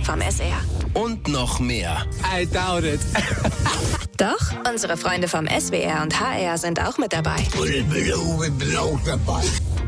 vom SR. Und noch mehr. I doubt it. Doch, unsere Freunde vom SWR und HR sind auch mit dabei. Und ich bin auch dabei.